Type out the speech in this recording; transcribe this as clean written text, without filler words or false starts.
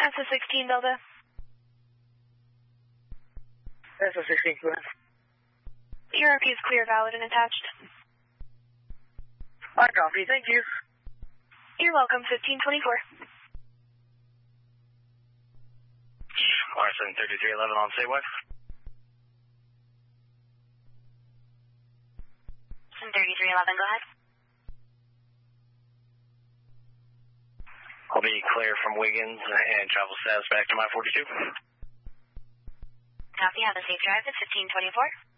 SS16 Delta. SS16, go ahead. Your RP is clear, valid, and attached. I copy, thank you. You're welcome, 1524. RSN 3311 on say what? 3311, go ahead. I'll be clear from Wiggins and travel status back to my 42. Copy, have a safe drive at 1524.